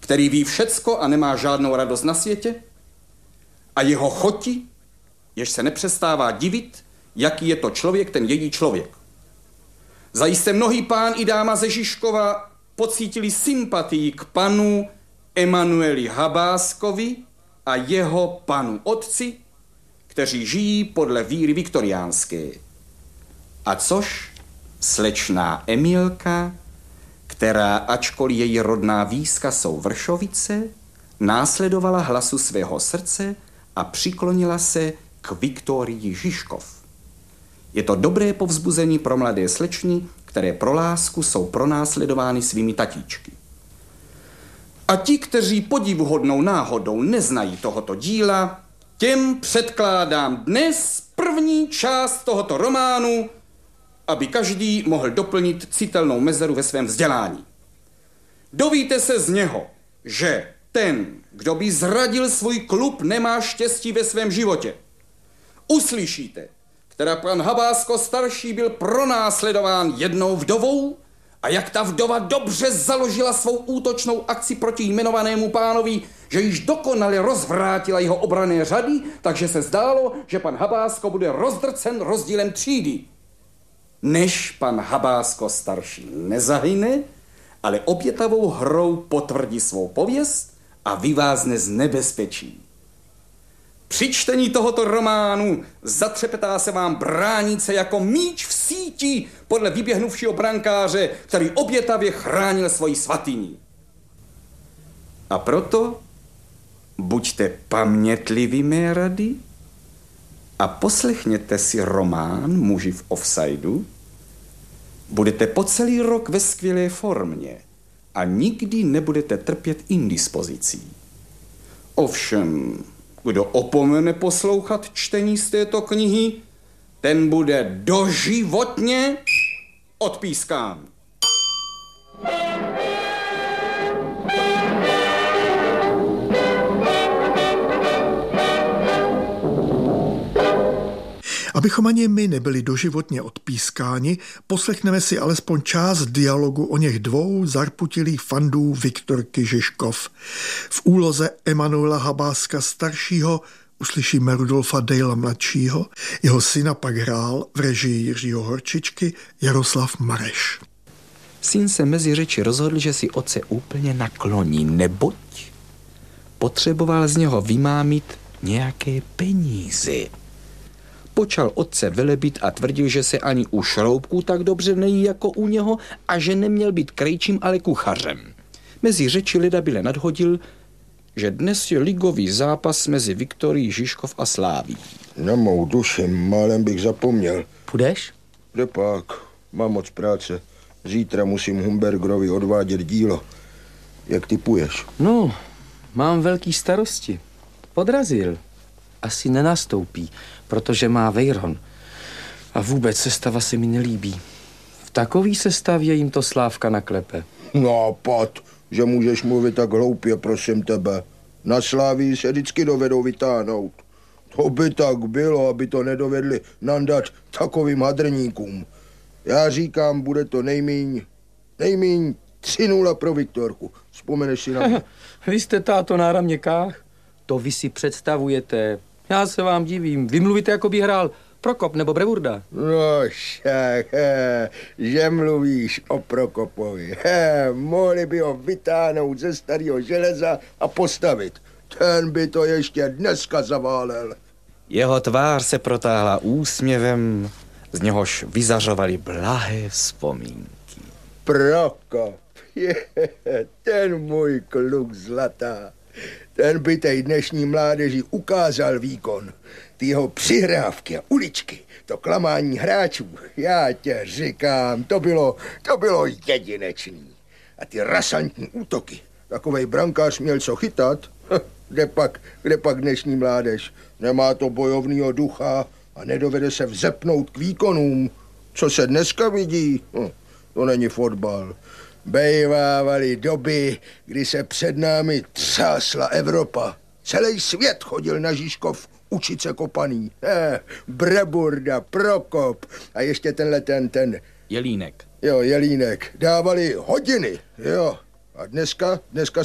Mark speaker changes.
Speaker 1: který ví všecko a nemá žádnou radost na světě, a jeho choti, jež se nepřestává divit, jaký je to člověk, ten její člověk. Zajisté mnohý pán i dáma ze Žižkova pocítili sympatii k panu Emanueli Habáskovi a jeho panu otci, kteří žijí podle víry viktoriánské. A což slečná Emilka, která, ačkoliv její rodná výska jsou Vršovice, následovala hlasu svého srdce a přiklonila se k Viktorii Žižkov. Je to dobré povzbuzení pro mladé slečny, které pro lásku jsou pronásledovány svými tatíčky. A ti, kteří podivuhodnou náhodou neznají tohoto díla, těm předkládám dnes první část tohoto románu, aby každý mohl doplnit citelnou mezeru ve svém vzdělání. Dovíte se z něho, že ten, kdo by zradil svůj klub, nemá štěstí ve svém životě. Uslyšíte, která pan Habásko starší byl pronásledován jednou vdovou a jak ta vdova dobře založila svou útočnou akci proti jmenovanému pánovi, že již dokonale rozvrátila jeho obranné řady, takže se zdálo, že pan Habásko bude rozdrcen rozdílem třídy. Než pan Habásko starší nezahyne, ale obětavou hrou potvrdí svou pověst a vyvázne z nebezpečí. Při čtení tohoto románu zatřepetá se vám bránice jako míč v síti podle vyběhnuvšího brankáře, který obětavě chránil svoji svatyni. A proto buďte pamětliví, mé rady, a poslechněte si román Muži v offsideu. Budete po celý rok ve skvělé formě a nikdy nebudete trpět indispozicí. Ovšem, kdo opomene poslouchat čtení z této knihy, ten bude doživotně odpískán.
Speaker 2: Abychom ani my nebyli doživotně odpískáni, poslechneme si alespoň část dialogu o něch dvou zarputilých fandů Viktorky Žižkov. V úloze Emanuela Habáska staršího uslyšíme Rudolfa Dejla mladšího, jeho syna pak hrál v režii Jiřího Horčičky Jaroslav Mareš.
Speaker 3: Syn se mezi řeči rozhodl, že si otce úplně nakloní, neboť potřeboval z něho vymámit nějaké peníze. Počal otce velebit a tvrdil, že se ani u šroubků tak dobře nejí jako u něho a že neměl být krejčím, ale kuchařem. Mezi řeči lidabile nadhodil, že dnes je ligový zápas mezi Viktorií Žižkov a Sláví.
Speaker 4: Na mou duši, málem bych zapomněl.
Speaker 3: Půjdeš?
Speaker 4: Kde pak? Mám moc práce. Zítra musím Humbergerovi odvádět dílo. Jak typuješ?
Speaker 3: No, mám velký starosti. Podrazil. Asi nenastoupí, protože má vejron. A vůbec sestava se mi nelíbí. V takový sestavě jim to Slávka naklepe.
Speaker 4: Nápad, že můžeš mluvit tak hloupě, prosím tebe. Na Slávii se vždycky dovedou vytáhnout. To by tak bylo, aby to nedovedli nandat takovým hadrníkům. Já říkám, bude to nejmíň 3-0 pro Viktorku. Vzpomeneš si na mě?
Speaker 3: Vy jste, táto, na raměkách? To vy si představujete. Já se vám divím. Vy mluvíte, jako by hrál Prokop nebo Breburda.
Speaker 4: No však, že mluvíš o Prokopovi. Mohli by ho vytáhnout ze starého železa a postavit. Ten by to ještě dneska zaválel.
Speaker 3: Jeho tvář se protáhla úsměvem, z něhož vyzařovaly blahé vzpomínky.
Speaker 4: Prokop, ten můj kluk zlatá. Ten by tej dnešní mládeži ukázal výkon. Ty jeho přihrávky a uličky, to klamání hráčů, já tě říkám, to bylo jedinečný. A ty rasantní útoky, takovej brankář měl co chytat. Kde pak dnešní mládež? Nemá to bojovného ducha a nedovede se vzepnout k výkonům. Co se dneska vidí? To není fotbal. Bejvávaly doby, kdy se před námi třásla Evropa. Celý svět chodil na Žižkov učit se kopaný. Breburda, Prokop a ještě ten...
Speaker 3: Jelínek.
Speaker 4: Jo, Jelínek. Dávali hodiny, jo. A dneska